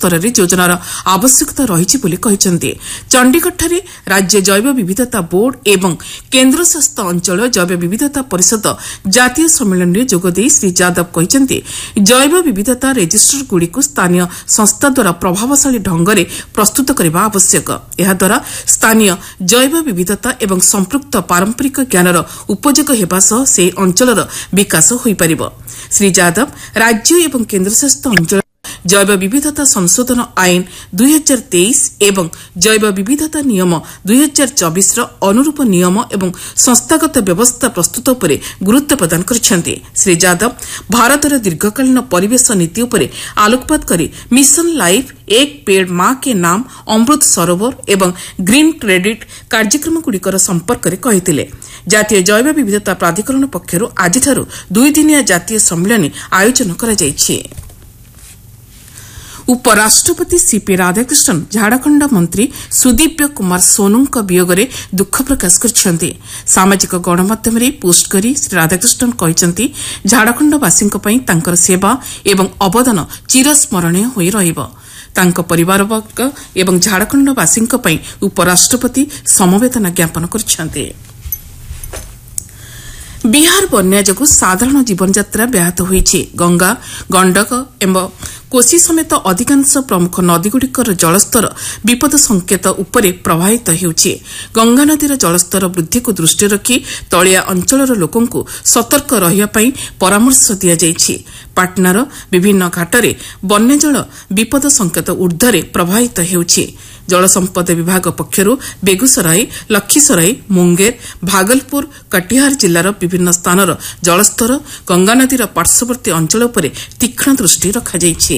स्तर में योजनार आवश्यकता रही चंडीगढ़ राज्य जैव विविधता बोर्ड एवं केन्द्रशासित अंचल जैव विविधता परिषद जातीय सम्मेलन में जोगदे श्री यादव कहते जैव विविधता रेजिस्टर गुड़िक स्थानीय संस्था द्वारा प्रभावशाली ढंग से प्रस्तुत करने आवश्यक याद्वारा स्थानीय जैव विविधता एवं संपृक्त पारंपरिक ज्ञानर उपयोग होगा सह से अंचलर विकास हो पार। श्री यादव राज्य एवं केन्द्रशासित अंचल जैव विविधता संशोधन आईन 2023 एवं जैव विविधता नियम 2024 अनुरूप नियम एवं संस्थागत व्यवस्था प्रस्तुत उपरे गुरुत्व प्रदान करिसेंति। श्री यादव भारतर दीर्घकालीन परिवेश नीति उपरे आलोकपात करी मिशन लाइफ एक पेड़ मां के नाम अमृत सरोवर एवं ग्रीन क्रेडिट कार्यक्रम गुड़िकर संपर्क में कहिथिले। जातीय जैव विविधता प्राधिकरण पक्षरु आजिठारु 2 दिनिया जातीय सम्मेलन आयोजन करा जायछि। उपराष्ट्रपति सीपी राधाकृष्णन झारखंड मंत्री सुदीप्य कुमार सोनू वियोग में दुख प्रकाश कर सामाजिक गणमाध्यम पोस्ट करी श्री राधाकृष्णन कहते झारखंडवासी सेवा एवं अवदान चिरस्मरणीय होई रहिबो। तांको परिवारवर्ग एवं झारखंडवासी उपराष्ट्रपति समवेदना ज्ञापन करछन्ते। बिहार बन्या जोगु साधारण जीवन यात्रा व्याहत होईछि। गंगा गंडक एवं कोसी समेत अधिकांश प्रमुख नदीगुड़िकर जलस्तर विपद संकेत उपरे प्रभावित हेउछि। गंगा नदीर जलस्तर वृद्धि को दृष्टि रखी तलिया अंचलर लोकंकु सतर्क रहिया पई परामर्श दिया जायछि। पाटनार विभिन्न घाटरे वन्यजल विपद संकेत ऊर्ध्वरे प्रभावित हेउछि। जलसंपद विभाग पक्षरु बेगुसराई लखीसराई मुंगेर भागलपुर कटिहार जिलार विभिन्न स्थानर जलस्तर गंगा नदीर पार्श्ववर्ती अंचल उपरे तीक्ष्ण दृष्टि रखाଯାଇଛି।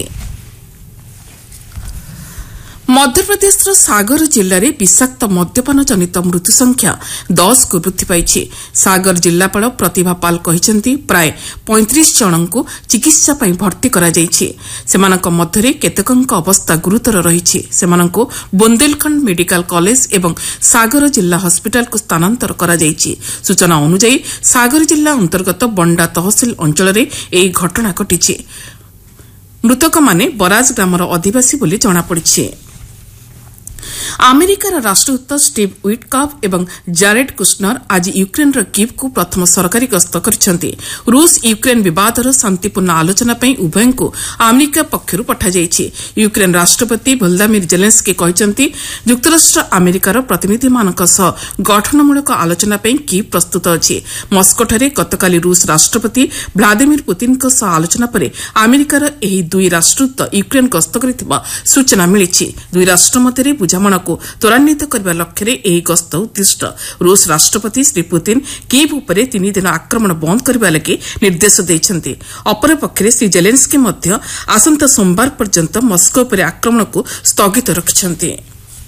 मध्यप्रदेशर सागर जिले में विषाक्त मद्यपान जनित मृत्यु संख्या 10 को वृद्धि पाई। सागर जिलापाल प्रतिभा पाल कहते प्राय 35 जन को चिकित्सा पई भर्ती करा जायछि। सेमानक मध्यरे केतेकंक अवस्था गुरुतर रही। सेमानक बुंदेलखंड मेडिकल कॉलेज एवं सागर जिला हॉस्पिटल को स्थानांतर करा जायछि। सूचना अनुसार सागर जिला अंतर्गत बंडा तहसिल अंचल में एही घटना घटिछि। मृतक माने बराज ग्रामर अधिवासी बोली जଣାपड़िछि। अमेरिकार राष्ट्रदूत स्टीव विटकॉफ एवं जारेड कुशनर आज यूक्रेनर कीव को प्रथम सरकारी गस्त करिसेंति। रूस यूक्रेन विवादर शांतिपूर्ण आलोचना पई उभय को अमेरिका पक्षरु पठाଯାଇଛି। यूक्रेन राष्ट्रपति व्लादिमीर जेलेंस्की कहते युक्तराष्ट्र अमेरिकार प्रतिनिधिमानक सह गठनमूलक आलोचना पई कीव प्रस्तुत अछि। मस्कोठारे गतकाली रूस राष्ट्रपति व्लादिमीर पुतिन सह आलोचना पर अमेरिकार एही 2 राष्ट्रदूत यूक्रेन गस्त करिथिबा सूचना मिलिछि। 2 राष्ट्र मध्य बुझामणा को त्वरान्वित करने लक्ष्य एही गस्त उद्दिष्ट। रूस राष्ट्रपति श्री पुतिन कीव उपरे 3 दिन आक्रमण बंद करने लगी निर्देश देइछन्ति। अपरपक्षे श्री जेलेंस्की मध्य आसंता सोमवार पर्यंत मस्को उपरे आक्रमण को स्थगित रखिछन्ति।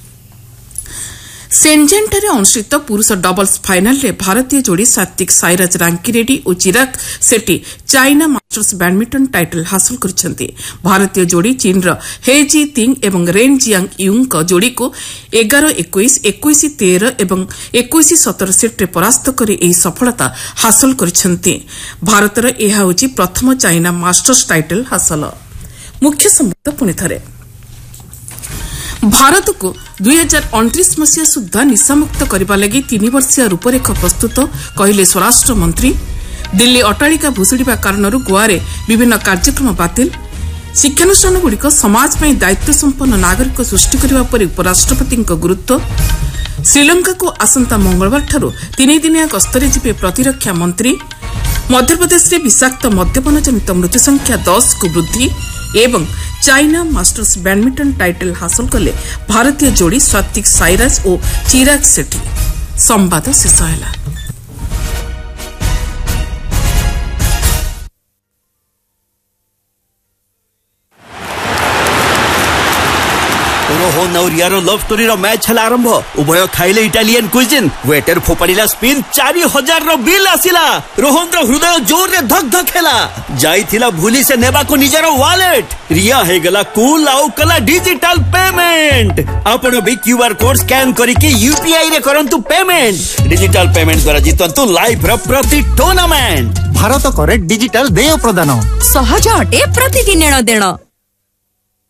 सेंजेंटारे अनुष्ठित पुरुष डबल्स फाइनाल रे भारतीय जोड़ी सात्विक साईराज रांकिरेड्डी और Chirag Shetty China masters badminton title हासिल करिसेंति। भारतीय जोड़ी चीनर हे जी तिंग एवं रेन जियांग यूंग जोड़ी को 11-21, 21-13 एवं 21-17 सेट रे परास्त कर एही सफलता हासिल करिसेंति। भारतर एहा होची प्रथम चाइना मास्टर्स टाइटल हासिल। मुख्य संबंध पुनि थरे भारत को 2029 मसीहा सुधा निशामुक्त करने लगी 3 वर्षीय रूपरेख प्रस्तुत कहले स्वराष्ट्र मंत्री। दिल्ली अट्टालिका भुशुड़ा कारण गोआरे विभिन्न कार्यक्रम बातिल। शिक्षानुष्ठानगुड़िक समाज में दायित्व संपन्न नागरिक सृष्टि करने पर उपराष्ट्रपति गुरुत्व। श्रीलंका को आसंता मंगलवार ठारू 3 दिनिया गस्तरे जिबे प्रतिरक्षा मंत्री। मध्यप्रदेश में विषाक्त मद्यपान जनित मृत्यु संख्या 10 को वृद्धि एवं चाइना मास्टर्स बैडमिंटन टाइटल हासिल कले भारतीय जोड़ी सात्विक साईराज और चिराग शेट्टी। संवाद शेष होला। रोहन और यार लव स्टोरी रो मैच हला आरंभ। उभय खाइले इटालियन क्विजिन। वेटर फोपाड़िला स्पिन 4000 रो बिल आसिला। रोहन रो हृदय जोर रे धक धक हेला। जाइथिला भूली से नेबा को निजर वॉलेट। रिया हे गला कूल आउ कला डिजिटल पेमेंट। आपण भी क्यूआर कोड स्कैन करी के यूपीआई रे करंतु पेमेंट। डिजिटल पेमेंट द्वारा जितंतु लाइव रो प्रति टूर्नामेंट। भारत करे डिजिटल देय प्रदान। सहज अटे प्रतिदिन देण।